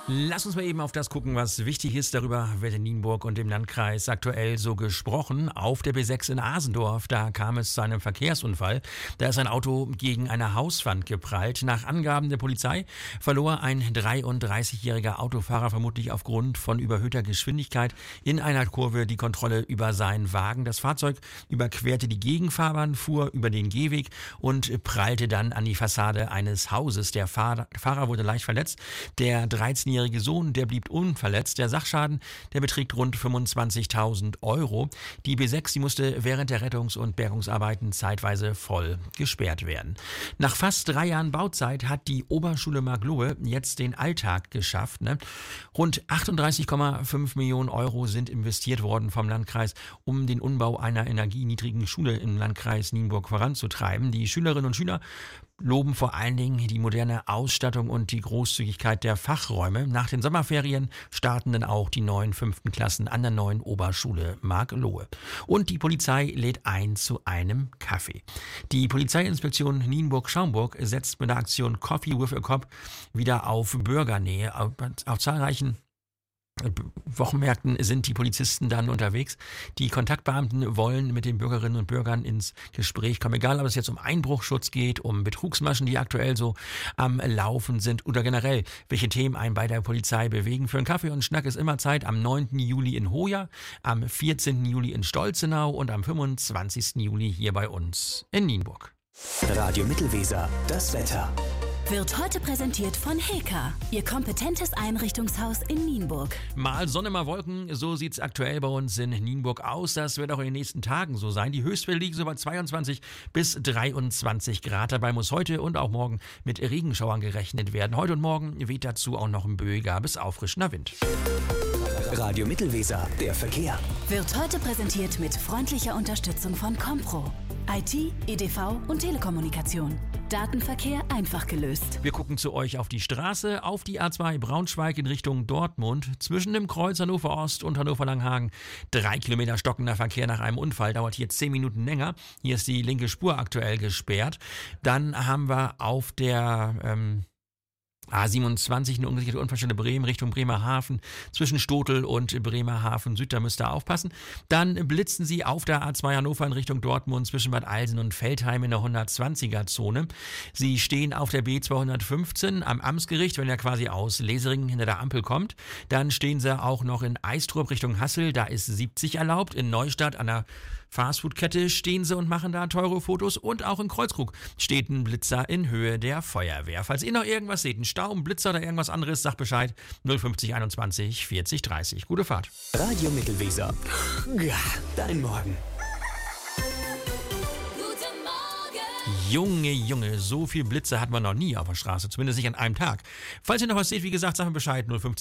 Lass uns mal eben auf das gucken, was wichtig ist. Darüber wird in Nienburg und im Landkreis aktuell so gesprochen. Auf der B6 in Asendorf, da kam es zu einem Verkehrsunfall. Da ist ein Auto gegen eine Hauswand geprallt. Nach Angaben der Polizei verlor ein 33-jähriger Autofahrer vermutlich aufgrund von überhöhter Geschwindigkeit in einer Kurve die Kontrolle über seinen Wagen. Das Fahrzeug überquerte die Gegenfahrbahn, fuhr über den Gehweg und prallte dann an die Fassade eines Hauses. Der Fahrer wurde leicht verletzt. Der 13-jährige Sohn, der blieb unverletzt. Der Sachschaden, der beträgt rund 25.000 Euro. Die B6, die musste während der Rettungs- und Bergungsarbeiten zeitweise voll gesperrt werden. Nach fast 3 Jahren Bauzeit hat die Oberschule Marklohe jetzt den Alltag geschafft. Rund 38,5 Millionen Euro sind investiert worden vom Landkreis, um den Umbau einer energieniedrigen Schule im Landkreis Nienburg voranzutreiben. Die Schülerinnen und Schüler loben vor allen Dingen die moderne Ausstattung und die Großzügigkeit der Fachräume. Nach den Sommerferien starten dann auch die neuen 5. Klassen an der neuen Oberschule Marklohe. Und die Polizei lädt ein zu einem Kaffee. Die Polizeiinspektion Nienburg-Schaumburg setzt mit der Aktion Coffee with a Cop wieder auf Bürgernähe. Auf zahlreichen Wochenmärkten sind die Polizisten dann unterwegs. Die Kontaktbeamten wollen mit den Bürgerinnen und Bürgern ins Gespräch kommen. Egal, ob es jetzt um Einbruchschutz geht, um Betrugsmaschen, die aktuell so am Laufen sind oder generell, welche Themen einen bei der Polizei bewegen. Für einen Kaffee und Schnack ist immer Zeit am 9. Juli in Hoya, am 14. Juli in Stolzenau und am 25. Juli hier bei uns in Nienburg. Radio Mittelweser, das Wetter. Wird heute präsentiert von Heka, Ihr kompetentes Einrichtungshaus in Nienburg. Mal Sonne, mal Wolken, so sieht's aktuell bei uns in Nienburg aus. Das wird auch in den nächsten Tagen so sein. Die Höchstwerte liegen so bei 22 bis 23 Grad. Dabei muss heute und auch morgen mit Regenschauern gerechnet werden. Heute und morgen weht dazu auch noch ein böiger bis auffrischender Wind. Radio Mittelweser, der Verkehr. Wird heute präsentiert mit freundlicher Unterstützung von Compro. IT, EDV und Telekommunikation. Datenverkehr einfach gelöst. Wir gucken zu euch auf die Straße, auf die A2 Braunschweig in Richtung Dortmund. Zwischen dem Kreuz Hannover Ost und Hannover Langhagen 3 Kilometer stockender Verkehr nach einem Unfall. Dauert hier 10 Minuten länger. Hier ist die linke Spur aktuell gesperrt. Dann haben wir auf der A27 eine ungesicherte Unfallstelle Bremen Richtung Bremerhaven zwischen Stotel und Bremerhaven Süd, da müsst ihr aufpassen. Dann blitzen sie auf der A2 Hannover in Richtung Dortmund zwischen Bad Eilsen und Veltheim in der 120er Zone. Sie stehen auf der B215 am Amtsgericht, wenn ihr quasi aus Leseringen hinter der Ampel kommt. Dann stehen sie auch noch in Eistrup Richtung Hassel, da ist 70 erlaubt. In Neustadt an der Fastfood-Kette stehen sie und machen da teure Fotos. Und auch in Kreuzkrug steht ein Blitzer in Höhe der Feuerwehr. Falls ihr noch irgendwas seht, ein Stau, ein Blitzer oder irgendwas anderes, sagt Bescheid. 050 21 40 30. Gute Fahrt. Radio Mittelweser. Ja, dein Morgen. Junge, so viel Blitze hat man noch nie auf der Straße. Zumindest nicht an einem Tag. Falls ihr noch was seht, wie gesagt, sagt mir Bescheid. 050